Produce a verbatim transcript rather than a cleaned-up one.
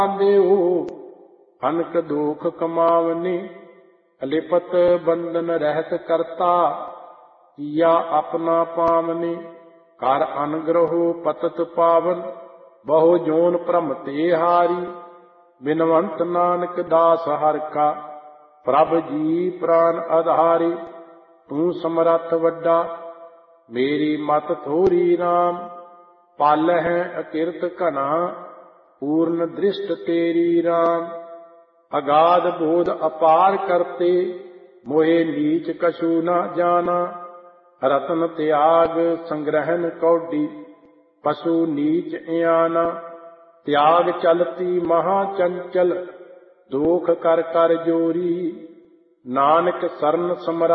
ਦੇਉ ਅਨਕ ਦੋਖ ਕਮਾਵਨੀ, ਅਲਿਪਤ ਬੰਧਨ ਰਹਿਤ ਕਰਤਾ, ਕੀਆ ਆਪਣਾ ਪਾਵਨੀ। ਕਰ ਅਨਗ੍ਰਹੋ ਪਤਤ ਪਾਵਨ, ਬਹੁ ਜੋਨ ਭ੍ਰਮ ਤੇ ਹਾਰੀ। ਬਿਨਵੰਤ ਨਾਨਕ ਦਾਸ ਹਰਿ ਕਾ, ਪ੍ਰਭ ਜੀ ਪ੍ਰਾਨ ਆਧਾਰੀ। ਤੂੰ ਸਮਰੱਥ ਵੱਡਾ, ਮੇਰੀ ਮਤ ਥੋਰੀ ਰਾਮ। ਪਾਲਹਿ ਅਕਿਰਤ ਘਨਾ, ਪੂਰਨ ਦ੍ਰਿਸ਼ਟ ਤੇਰੀ ਰਾਮ। ਅਗਾਧ ਬੋਧ ਅਪਾਰ ਕਰਤੇ, ਮੋਹਿ ਨੀਚ ਕਛੂ ਨ ਜਾਨਾ। ਰਤਨ ਤਿਆਗ ਸੰਗ੍ਰਹਿਨ ਕੌਡੀ, ਪਸ਼ੂ ਨੀਚ ਇਆਨਾ। ਤਿਆਗ ਚਲਤੀ ਮਹਾ ਚੰਚਲ, ਦੋਖ ਕਰ ਕਰ ਜੋਰੀ। ਨਾਨਕ ਸਰਨ ਸਮਰੱਥ